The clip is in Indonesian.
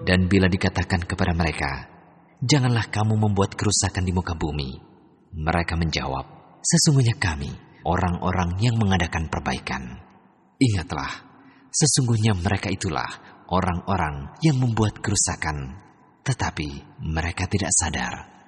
Dan bila dikatakan kepada mereka, "Janganlah kamu membuat kerusakan di muka bumi," mereka menjawab, "Sesungguhnya kami orang-orang yang mengadakan perbaikan." Ingatlah, sesungguhnya mereka itulah orang-orang yang membuat kerusakan, tetapi mereka tidak sadar.